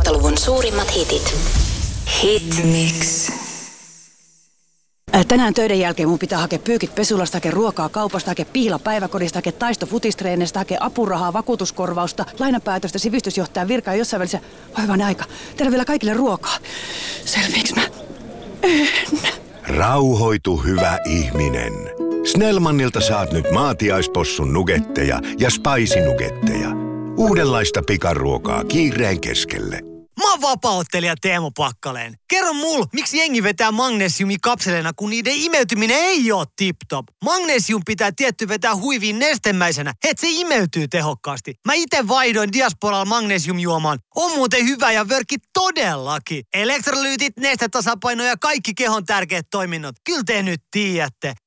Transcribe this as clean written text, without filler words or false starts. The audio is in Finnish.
2000-luvun suurimmat hitit. Hit Mix. Tänään töiden jälkeen mun pitää hakea pyykit pesulasta, hakea ruokaa kaupasta, hakea pihla päiväkodista, hakea taisto futistreenistä, hakea apurahaa, vakuutuskorvausta, lainapäätöstä, sivistysjohtajan virkaa ja jossain välissä. Hyvänen aika. Tehdään vielä kaikille ruokaa. Selviiks mä? En. Rauhoitu, hyvä ihminen. Snellmanilta saat nyt maatiaispossun nugetteja ja spicy-nugetteja. Uudenlaista pikaruokaa kiireen keskelle. Mä oon vapaa-ottelija Teemu Pakkaleen. Kerro mulle, miksi jengi vetää magnesiumikapseleina, kun niiden imeytyminen ei oo tip-top. Magnesium pitää tietty vetää huiviin nestemäisenä, et se imeytyy tehokkaasti. Mä ite vaihdoin Diasporalla magnesiumjuomaan. On muuten hyvä ja vörkki todellakin. Elektrolyytit, nestetasapaino ja kaikki kehon tärkeät toiminnot. Kyllä te nyt tiedätte.